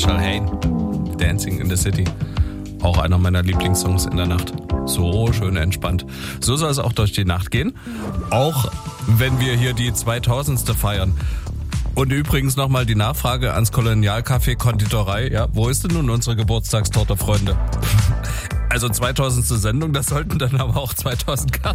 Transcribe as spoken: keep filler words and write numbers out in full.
Michelle Hain, Dancing in the City. Auch einer meiner Lieblingssongs in der Nacht. So schön entspannt. So soll es auch durch die Nacht gehen. Auch wenn wir hier die zweitausendste feiern. Und übrigens nochmal die Nachfrage ans Kolonialcafé Konditorei. Ja, wo ist denn nun unsere Geburtstagstorte, Freunde? Also zweitausendste Sendung, das sollten dann aber auch zweitausend Karten